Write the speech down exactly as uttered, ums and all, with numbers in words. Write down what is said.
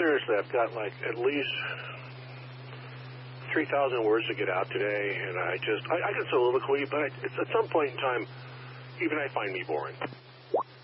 seriously, I've got like at least three thousand words to get out today, and I just, I, I can soliloquy, but I, it's, at some point in time, even I find me boring.